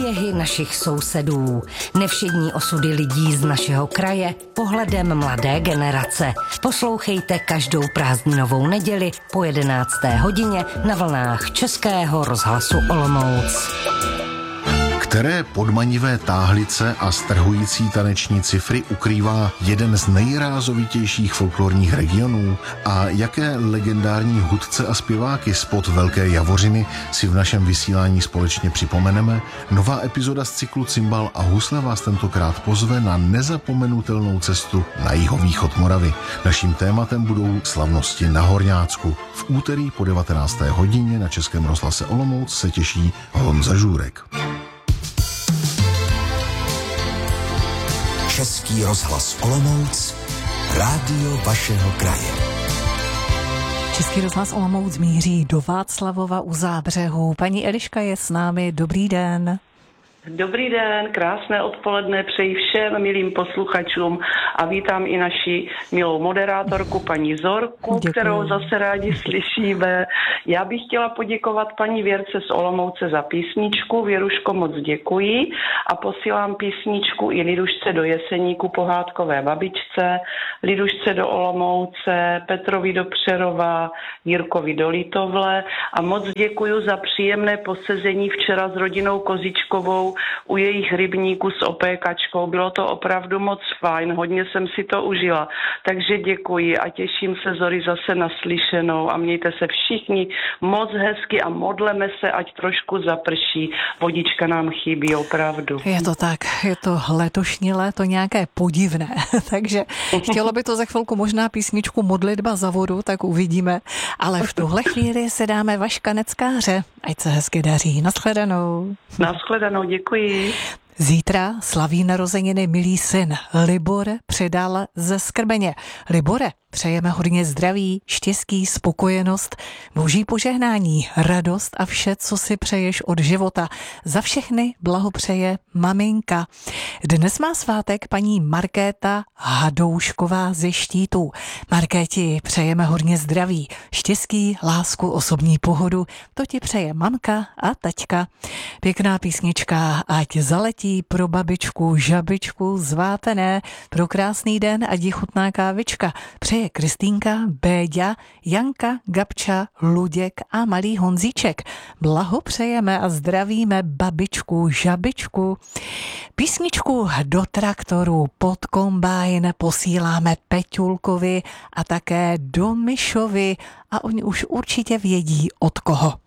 Příběhy našich sousedů, nevšední osudy lidí z našeho kraje, pohledem mladé generace. Poslouchejte každou prázdninovou neděli po 11. hodině na vlnách Českého rozhlasu Olomouc. Které podmanivé táhlice a strhující taneční cifry ukrývá jeden z nejrázovitějších folklorních regionů a jaké legendární hudce a zpěváky spod Velké Javořiny si v našem vysílání společně připomeneme? Nová epizoda z cyklu Cimbal a husle vás tentokrát pozve na nezapomenutelnou cestu na jihovýchod Moravy. Naším tématem budou slavnosti na Horňácku. V úterý po 19. hodině na Českém rozhlase Olomouc se těší Honza Žůrek. Český rozhlas Olomouc, rádio vašeho kraje. Český rozhlas Olomouc míří do Václavova u Zábřehu. Paní Eliška je s námi, dobrý den. Dobrý den, krásné odpoledne přeji všem milým posluchačům a vítám i naši milou moderátorku, paní Zorku, Děkuji. Kterou zase rádi slyšíme. Já bych chtěla poděkovat paní Věrce z Olomouce za písničku. Věruško, moc děkuji a posílám písničku i Lidušce do Jeseníku, pohádkové babičce, Lidušce do Olomouce, Petrovi do Přerova, Jirkovi do Litovle a moc děkuji za příjemné posezení včera s rodinou Kozičkovou u jejich rybníku s opékačkou. Bylo to opravdu moc fajn, hodně jsem si to užila. Takže děkuji a těším se, Zori, zase naslyšenou a mějte se všichni moc hezky a modleme se, ať trošku zaprší. Vodička nám chybí, opravdu. Je to tak, je to letošní léto nějaké podivné, takže chtělo by to za chvilku možná písničku Modlitba za vodu, tak uvidíme, ale v tuhle chvíli se dáme Vaška Neckáře, ať se hezky daří. Nashledanou. Nashledanou, děkuji. Zítra slaví narozeniny milý syn Libor Přidal ze Skrbeně. Libore, přejeme hodně zdraví, štěstí, spokojenost, boží požehnání, radost a vše, co si přeješ od života. Za všechny blahopřeje maminka. Dnes má svátek paní Markéta Hadoušková ze Štítů. Markéti přejeme hodně zdraví, štěstí, lásku, osobní pohodu. To ti přeje mamka a taťka. Pěkná písnička, ať zaletí pro babičku, žabičku, zvátené, pro krásný den a chutná kávička. Přeje Kristýnka, Béďa, Janka, Gabča, Luděk a malý Honzíček. Blahopřejeme a zdravíme babičku, žabičku. Písničku do traktoru pod kombajn posíláme Peťulkovi a také do Myšovi a oni už určitě vědí od koho.